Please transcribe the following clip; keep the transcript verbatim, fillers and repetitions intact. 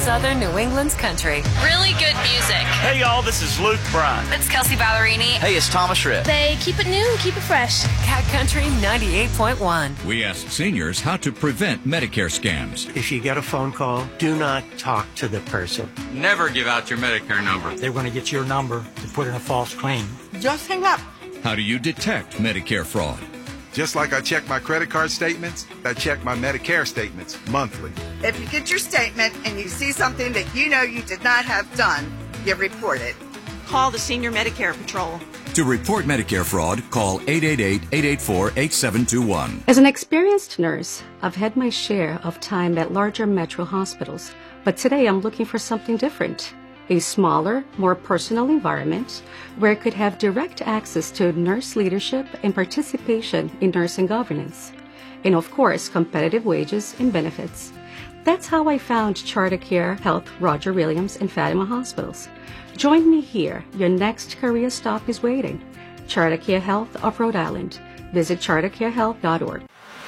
Southern New England's country. Really good music. Hey, y'all, this is Luke Bryan. It's Kelsey Ballerini. Hey, it's Thomas Rhett. They keep it new, keep it fresh. Cat Country ninety-eight point one. We asked seniors how to prevent Medicare scams. If you get a phone call, do not talk to the person. Never give out your Medicare number. They're going to get your number to put in a false claim. Just hang up. How do you detect Medicare fraud? Just like I check my credit card statements, I check my Medicare statements monthly. If you get your statement and you see something that you know you did not have done, you report it. Call the Senior Medicare Patrol. To report Medicare fraud, call eight eight eight, eight eight four, eight seven two one. As an experienced nurse, I've had my share of time at larger metro hospitals, but today I'm looking for something different. A smaller, more personal environment where I could have direct access to nurse leadership and participation in nursing governance. And of course, competitive wages and benefits. That's how I found CharterCare Health Roger Williams and Fatima Hospitals. Join me here. Your next career stop is waiting. CharterCare Health of Rhode Island. Visit charter care health dot org.